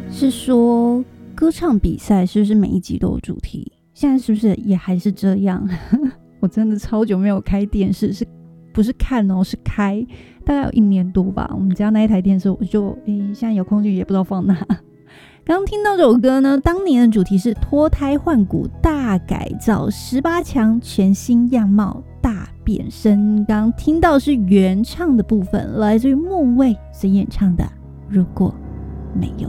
是说歌唱比赛是不是每一集都有主题？现在是不是也还是这样？我真的超久没有开电视，是不是看哦？是开，大概有1年多吧。我们家那一台电视，我就现在遥控器也不知道放哪。刚刚听到这首歌呢，当年的主题是脱胎换骨大改造，18强全新样貌大变身。刚刚听到是原唱的部分，来自于孟蔚所演唱的《如果没有